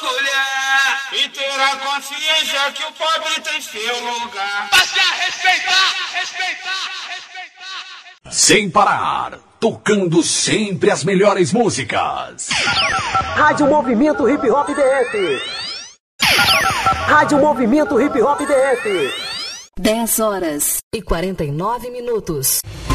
mulher e ter a consciência que o pobre tem seu lugar. Passe a respeitar, respeitar, respeitar. Sem parar, tocando sempre as melhores músicas. Rádio Movimento Hip Hop DF. Rádio Movimento Hip Hop DF. 10 horas e 49 minutos.